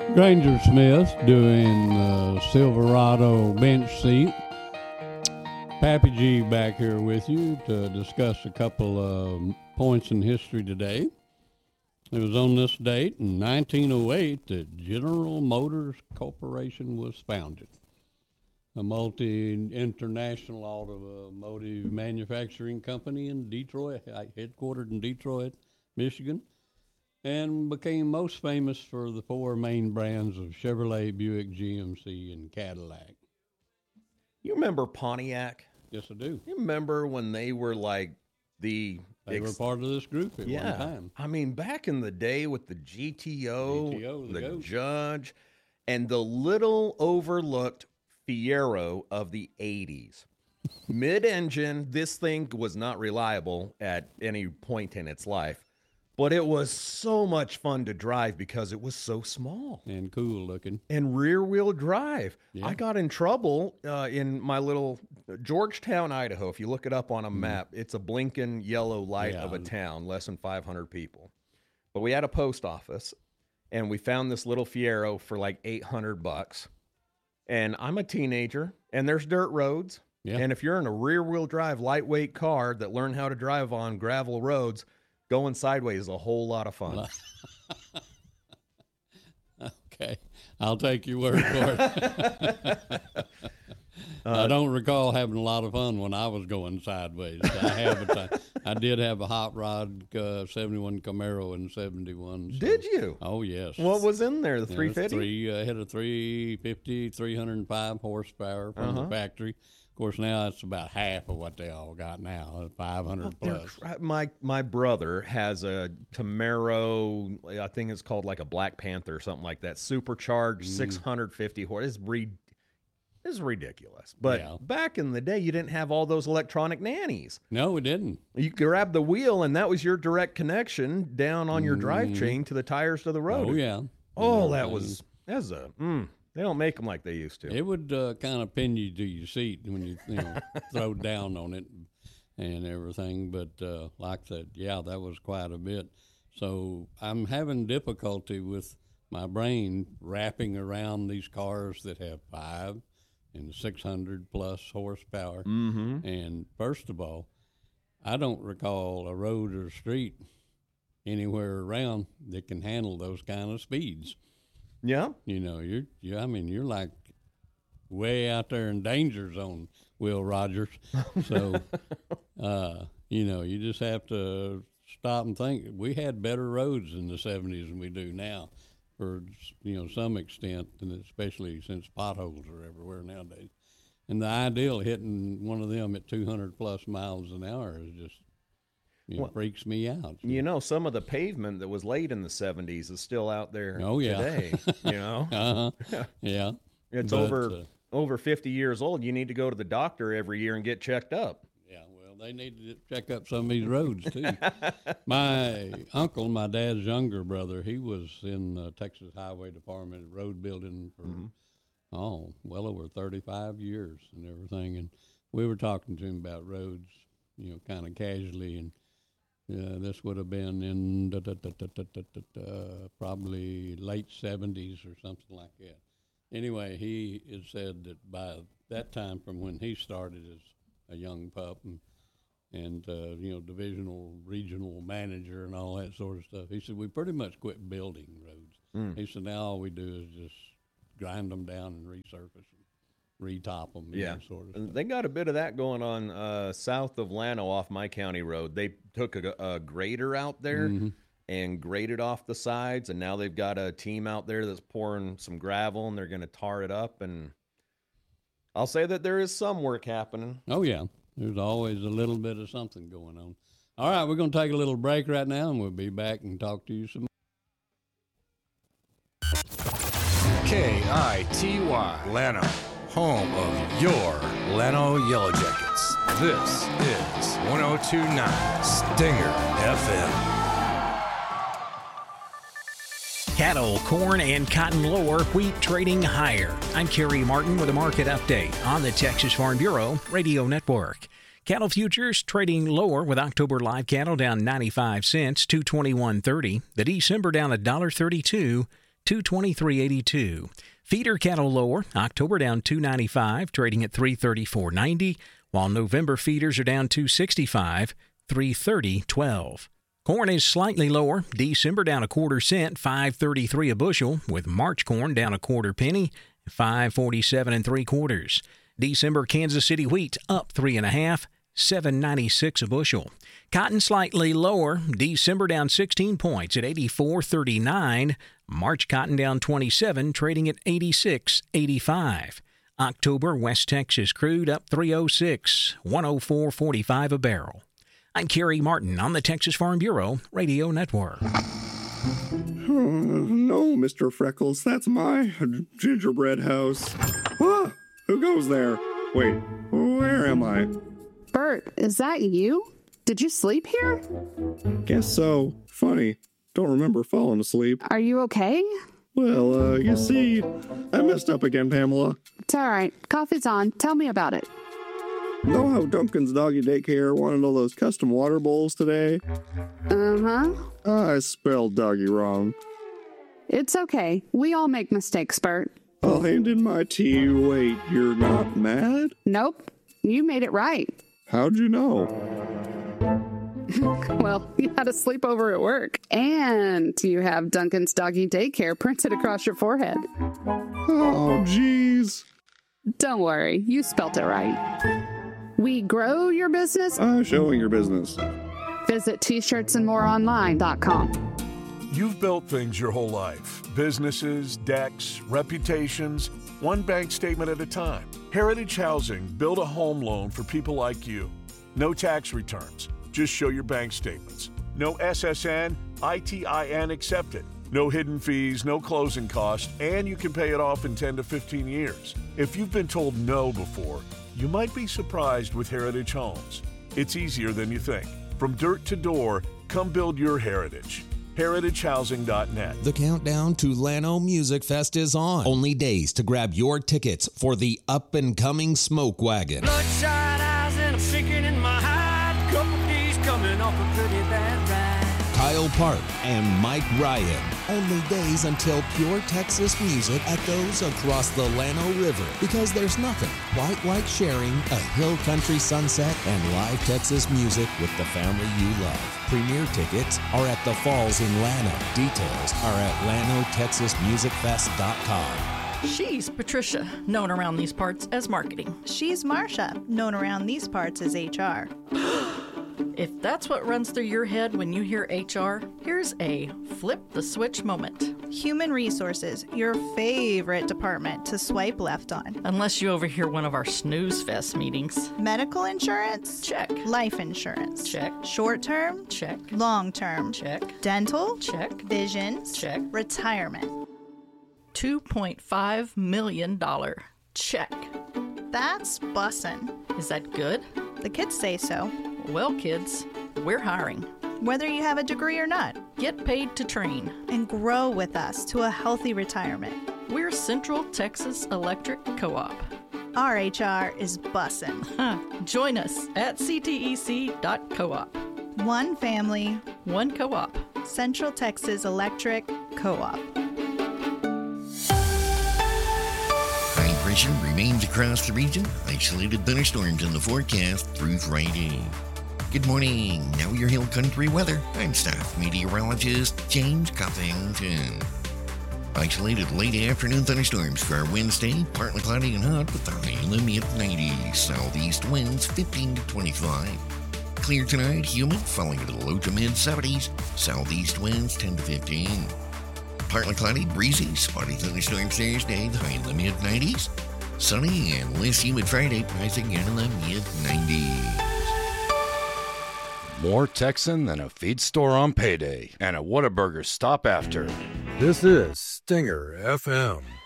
Granger Smith doing the Silverado bench seat. Pappy G back here with you to discuss a couple of points in history today. It was on this date in 1908 that General Motors Corporation was founded, a multi-international automotive manufacturing company in Detroit, headquartered in Detroit, Michigan, and became most famous for the four main brands of Chevrolet, Buick, GMC, and Cadillac. You remember Pontiac? Yes, I do. You remember when they were like They were part of this group at one time. I mean, back in the day with the GTO, the Ghost. Judge, and the little overlooked Fiero of the 80s. Mid-engine, this thing was not reliable at any point in its life, but it was so much fun to drive because it was so small. And cool looking. And rear-wheel drive. Yeah. I got in trouble in my little Georgetown, Idaho. If you look it up on a map, it's a blinking yellow light of a town, less than 500 people. But we had a post office, and we found this little Fiero for like $800. And I'm a teenager, and there's dirt roads. Yeah. And if you're in a rear-wheel drive, lightweight car that learned how to drive on gravel roads, going sideways is a whole lot of fun. Okay, I'll take your word for it. I don't recall having a lot of fun when I was going sideways. I did have a hot rod 71 Camaro in 71. So. Did you? Oh, yes. What was in there, the 350? Had a 350, 305 horsepower from the factory. Of course, now it's about half of what they all got now, 500 plus. My brother has a Camaro, I think it's called like a Black Panther or something like that, supercharged 650 horse. It's ridiculous. But back in the day, you didn't have all those electronic nannies. No, we didn't. You grabbed the wheel, and that was your direct connection down on your drivetrain to the tires to the road. Oh, yeah. Oh, they don't make them like they used to. It would kind of pin you to your seat when you throw down on it and everything. But like I said, that was quite a bit. So I'm having difficulty with my brain wrapping around these cars that have 500 and 600 plus horsepower. Mm-hmm. And first of all, I don't recall a road or street anywhere around that can handle those kind of speeds. Yeah. You're like way out there in danger zone, Will Rogers. So, you just have to stop and think. We had better roads in the 70s than we do now for, some extent, and especially since potholes are everywhere nowadays. And the ideal of hitting one of them at 200 plus miles an hour is just, freaks me out. Some of the pavement that was laid in the 70s is still out there today, Yeah. It's over 50 years old. You need to go to the doctor every year and get checked up. Yeah, well, they need to check up some of these roads, too. My uncle, my dad's younger brother, he was in the Texas Highway Department road building for, well over 35 years and everything. And we were talking to him about roads, kind of casually, and this would have been in probably late 70s or something like that. Anyway, he had said that by that time, from when he started as a young pup and divisional, regional manager and all that sort of stuff, he said, we pretty much quit building roads. He said, now all we do is just grind them down and resurface them. Retop them, sort of stuff. They got a bit of that going on south of Llano off my county road. They took a grader out there and graded off the sides, and now they've got a team out there that's pouring some gravel, and they're going to tar it up. And I'll say that there is some work happening. Oh, yeah. There's always a little bit of something going on. All right, we're going to take a little break right now, and we'll be back and talk to you some more. KITY, Llano, home of your Llano Yellow Jackets. This is 102.9 Stinger FM. Cattle, corn, and cotton lower, wheat trading higher. I'm Kerry Martin with a market update on the Texas Farm Bureau Radio Network. Cattle futures trading lower with October live cattle down 95 cents, $221.30. The December down $1.32, $223.82. Feeder cattle lower, October down $2.95, trading at $334.90, while November feeders are down $2.65, $330.12. Corn is slightly lower, December down a quarter cent, $5.33 a bushel, with March corn down a quarter penny, $5.47 3/4. December Kansas City wheat up 3.5, $7.96 a bushel. Cotton slightly lower, December down 16 points at $84.39. March cotton down 27, trading at $86.85. October West Texas crude up 306, $104.45 a barrel. I'm Kerry Martin on the Texas Farm Bureau Radio Network. No, Mr. Freckles, that's my gingerbread house. Ah, who goes there? Wait, where am I? Bert, is that you? Did you sleep here? Guess so. Funny. Don't remember falling asleep. Are you okay? Well, you see, I messed up again, Pamela. It's all right. Coffee's on. Tell me about it. Know how Duncan's Doggy Daycare wanted all those custom water bowls today? Uh-huh. I spelled doggy wrong. It's okay. We all make mistakes, Bert. I'll hand in my tea. Wait, you're not mad? Nope. You made it right. How'd you know? Well, you had a sleepover at work. And you have Duncan's Doggy Daycare printed across your forehead. Oh, jeez. Don't worry. You spelt it right. We grow your business. Showing your business. Visit t-shirtsandmoreonline.com. You've built things your whole life. Businesses, decks, reputations, one bank statement at a time. Heritage Housing built a home loan for people like you. No tax returns. Just show your bank statements. No SSN, ITIN accepted. No hidden fees, no closing costs, and you can pay it off in 10 to 15 years. If you've been told no before, you might be surprised with Heritage Homes. It's easier than you think. From dirt to door, come build your heritage. HeritageHousing.net. The countdown to Llano Music Fest is on. Only days to grab your tickets for the up-and-coming Smoke Wagon. Bloodshot eyes and I'm shaking in my hide. Couple days coming off a pretty bad ride. Kyle Park and Mike Ryan. Only days until pure Texas music echoes across the Llano River, because there's nothing quite like sharing a hill country sunset and live Texas music with the family you love. Premier tickets are at the Falls in Llano. Details are at LanoTexasMusicFest.com. She's Patricia, known around these parts as marketing. She's Marcia, known around these parts as HR. If that's what runs through your head when you hear HR, here's a flip the switch moment. Human Resources, your favorite department to swipe left on. Unless you overhear one of our snooze fest meetings. Medical insurance? Check. Life insurance? Check. Short term? Check. Long term? Check. Dental? Check. Visions? Check. Retirement? $2.5 million check. That's bussin'. Is that good? The kids say so. Well, kids, we're hiring. Whether you have a degree or not. Get paid to train. And grow with us to a healthy retirement. We're Central Texas Electric Co-op. Our HR is bussin'. Join us at ctec.coop. One family. One co-op. Central Texas Electric Co-op. High pressure remains across the region. Isolated thunderstorms in the forecast through Friday. Good morning. Now your hill country weather. I'm staff meteorologist James Coffington. Isolated late afternoon thunderstorms for our Wednesday. Partly cloudy and hot with a high in the mid-90s. Southeast winds 15 to 25. Clear tonight, humid, falling to the low to mid-70s. Southeast winds 10 to 15. Partly cloudy, breezy, spotty thunderstorms Thursday, the high in the mid-90s. Sunny and less humid Friday, price again in the mid-90s. More Texan than a feed store on payday and a Whataburger stop after. This is Stinger FM.